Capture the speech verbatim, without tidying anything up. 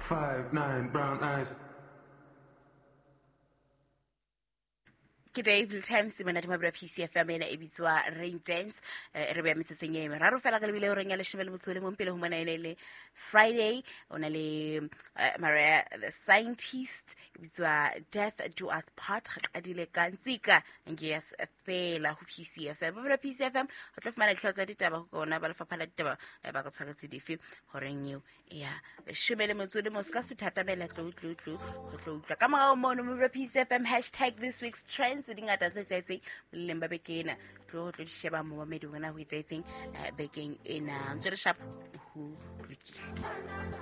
Five, nine, brown eyes. Good day, Bill Times, Simon at Mabra P C F M in Ebizwa Rain Dance, Rebbe Missus Game, Raro Falagaville, Ring, Shivel Mutsulim, Pilumana, Friday, on a Maria, the scientist, Ebizwa Death to us part, Adile Ganzika, and yes, a fail of P C F M, Mabra P C F M, out of my closet, Tabaco, Naval for Palataba, about City, Horing you, yeah, the Shimel Mutsulim Moscas to Tatabella, Clue, Clue, Clue, Clue, Come on, Mabra P C F M, hashtag this week's trend. Sitting at the say, Limba Bekin, Claude Sheba Mohammed, when I was saying, baking in a shop who